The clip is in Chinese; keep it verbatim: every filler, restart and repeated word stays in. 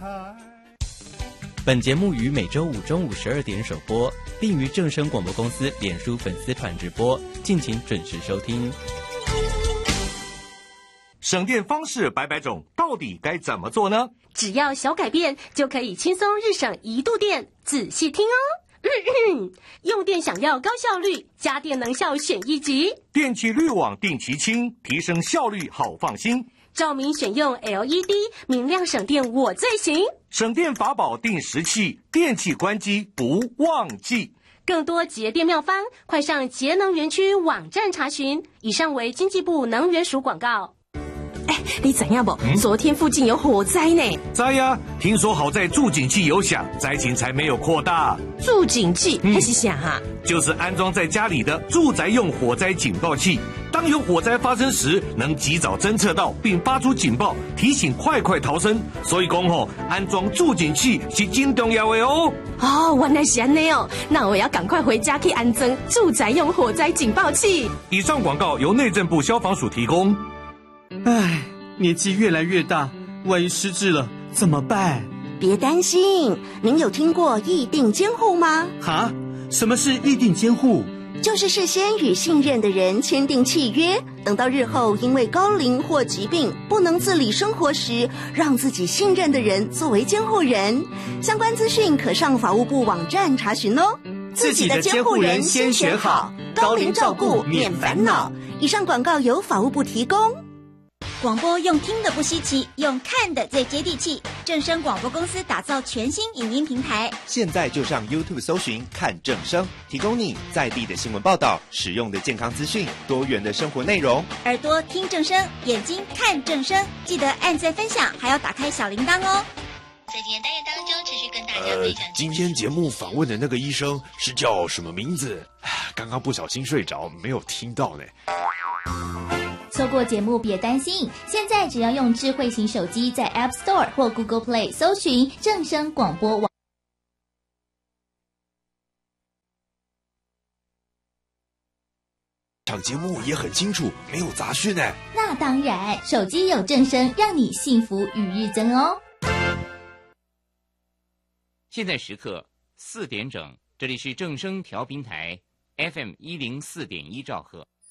本节目于每周五中午十二点首播，并于正声广播公司脸书粉丝团直播，敬请准时收听。 省电方式百百种，到底该怎么做呢？ 只要小改变，就可以轻松日省一度电。仔细听哦。用电想要高效率，家电能效选一级。 电气滤网定期清，提升效率好放心。 照明选用 L E D， 明亮省电我最行。 省电法宝定时器，电器关机不忘记。 更多节电妙方，快上节能园区网站查询。以上为经济部能源署广告。 哎，你知影不？嗯、昨天附近有火灾呢。 知呀，听说好在住警器有响，灾情才没有扩大。 住警器那、嗯、是啥哈？ 就是安装在家里的住宅用火灾警报器。当有火灾发生时，能及早侦测到并发出警报，提醒快快逃生。所以讲吼，安装住警器是真重要的哦。 哦，原来是安内哦，那我要赶快回家去安装住宅用火灾警报器。 以上广告由内政部消防署提供。 唉，年纪越来越大，万一失智了怎么办？ 别担心，您有听过议定监护吗？ 哈，什么是议定监护？ 就是事先与信任的人签订契约，等到日后因为高龄或疾病不能自理生活时，让自己信任的人作为监护人。相关资讯可上法务部网站查询哦。 自己的监护人先选好，高龄照顾免烦恼。 以上广告由法务部提供。 广播用听的不稀奇，用看的最接地气。正声广播公司打造全新影音平台， 现在就上 YouTube 搜寻看正声，提供你在地的新闻报道、实用的健康资讯、多元的生活内容。 耳朵听正声，眼睛看正声，记得按赞分享，还要打开小铃铛哦。 在今天单元当中，持续跟大家分享。 呃，今天节目访问的那个医生是叫什么名字？刚刚不小心睡着，没有听到呢。 错过节目别担心，现在只要用智慧型手机在 App Store 或 Google Play 搜寻正声广播网。 场节目也很清楚，没有杂讯呢。 那当然，手机有正声，让你幸福与日增哦。 现在时刻四点整，这里是正声调频台 F M 一零四点一兆赫。